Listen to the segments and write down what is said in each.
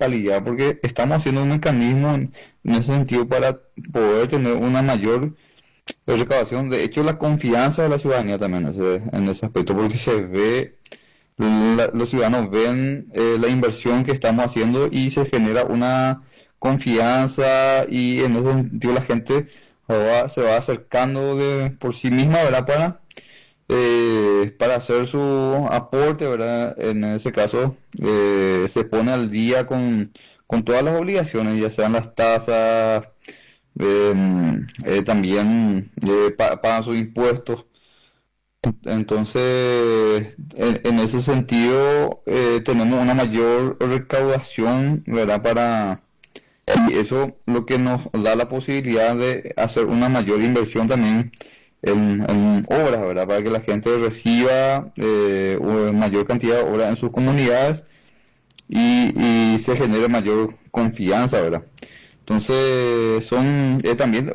municipalidad, porque estamos haciendo un mecanismo en ese sentido para poder tener una mayor recaudación. De hecho, la confianza de la ciudadanía también en ese aspecto, porque se ve, los ciudadanos ven la inversión que estamos haciendo y se genera una confianza y en ese sentido la gente se va acercando por sí misma, ¿verdad? Para hacer su aporte, ¿verdad? En ese caso, se pone al día con todas las obligaciones, ya sean las tasas, también pagan sus impuestos. Entonces, en ese sentido, tenemos una mayor recaudación, ¿verdad? Y eso lo que nos da la posibilidad de hacer una mayor inversión también en obras, ¿verdad? Para que la gente reciba una mayor cantidad de obras en sus comunidades y se genere mayor confianza, ¿verdad? Entonces, son también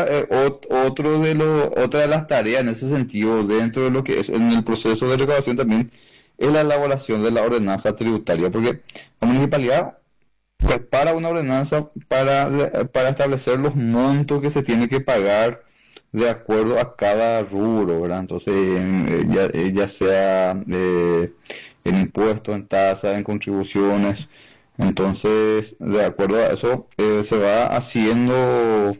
otra de las tareas en ese sentido, dentro de lo que es en el proceso de recaudación también, es la elaboración de la ordenanza tributaria, porque la municipalidad prepara una ordenanza para establecer los montos que se tiene que pagar de acuerdo a cada rubro, ¿verdad? Entonces, ya sea en impuestos, en tasas, en contribuciones. Entonces, de acuerdo a eso, se va haciendo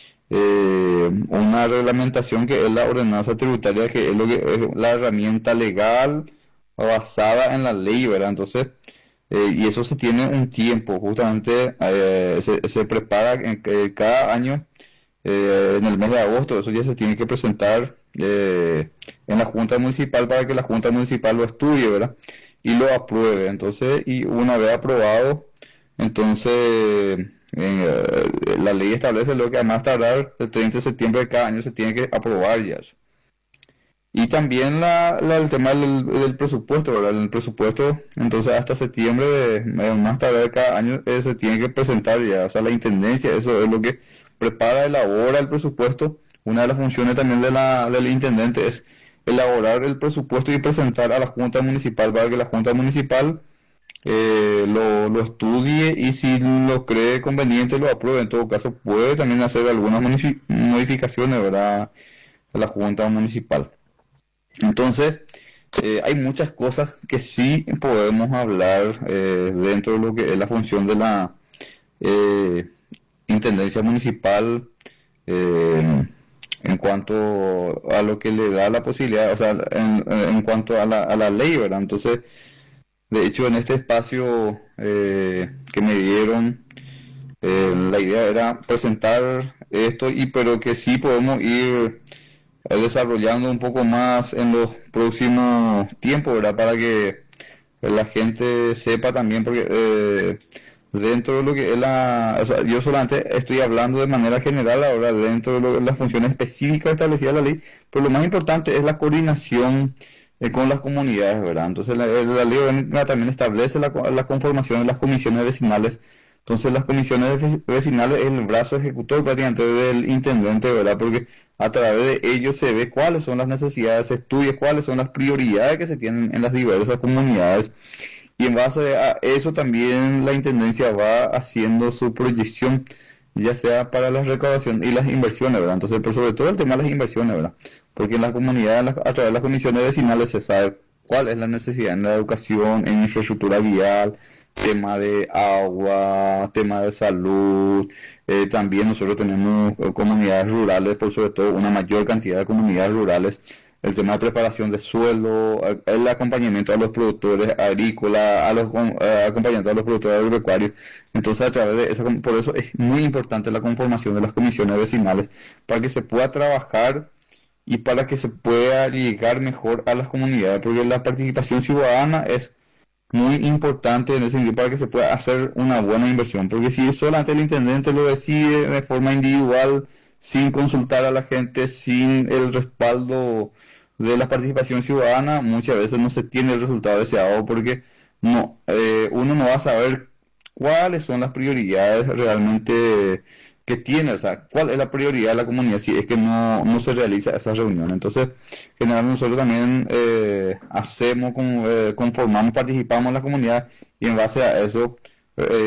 una reglamentación que es la ordenanza tributaria, que es lo que es la herramienta legal basada en la ley, ¿verdad? Entonces, y eso se tiene un tiempo, justamente se prepara cada año, en el mes de agosto. Eso ya se tiene que presentar en la Junta Municipal para que la Junta Municipal lo estudie, ¿verdad? Y lo apruebe. Entonces, y una vez aprobado, entonces la ley establece lo que además tardar el 30 de septiembre de cada año se tiene que aprobar ya eso. Y también el tema del presupuesto, ¿verdad? El presupuesto, entonces hasta septiembre, más tarde de cada año, se tiene que presentar ya. O sea, la intendencia, eso es lo que prepara, elabora el presupuesto. Una de las funciones también del intendente es elaborar el presupuesto y presentar a la Junta Municipal para que la Junta Municipal lo estudie y si lo cree conveniente lo apruebe. En todo caso, puede también hacer algunas modificaciones, ¿verdad? A la Junta Municipal. Entonces, hay muchas cosas que sí podemos hablar dentro de lo que es la función de la eh, Intendencia Municipal, en cuanto a lo que le da la posibilidad, o sea, en cuanto a la ley, ¿verdad? Entonces, de hecho, en este espacio que me dieron, la idea era presentar esto, pero que sí podemos ir desarrollando un poco más en los próximos tiempos, ¿verdad? Para que la gente sepa también, porque dentro de lo que es o sea, yo solamente estoy hablando de manera general ahora, dentro de las funciones específicas establecidas en la ley, pero lo más importante es la coordinación con las comunidades, ¿verdad? Entonces la ley orgánica también establece la conformación de las comisiones vecinales. Entonces las comisiones vecinales es el brazo ejecutor prácticamente del intendente, ¿verdad? Porque a través de ellos se ve cuáles son las necesidades, se estudia cuáles son las prioridades que se tienen en las diversas comunidades y en base a eso también la intendencia va haciendo su proyección, ya sea para la recaudación y las inversiones, ¿verdad? Entonces, pero sobre todo el tema de las inversiones, ¿verdad? Porque en las comunidades, a través de las comisiones vecinales se sabe cuál es la necesidad en la educación, en infraestructura vial, tema de agua, tema de salud. También nosotros tenemos comunidades rurales, por sobre todo una mayor cantidad de comunidades rurales, el tema de preparación de suelo, el acompañamiento a los productores agrícolas, acompañamiento a los productores agropecuarios. Entonces, a través de por eso es muy importante la conformación de las comisiones vecinales, para que se pueda trabajar y para que se pueda llegar mejor a las comunidades, porque la participación ciudadana es muy importante en ese sentido para que se pueda hacer una buena inversión, porque si solamente el intendente lo decide de forma individual, sin consultar a la gente, sin el respaldo de la participación ciudadana, muchas veces no se tiene el resultado deseado, porque uno no va a saber cuáles son las prioridades realmente que tiene, o sea, cuál es la prioridad de la comunidad si es que no se realiza esa reunión. Entonces, generalmente nosotros también conformamos, participamos en la comunidad y en base a eso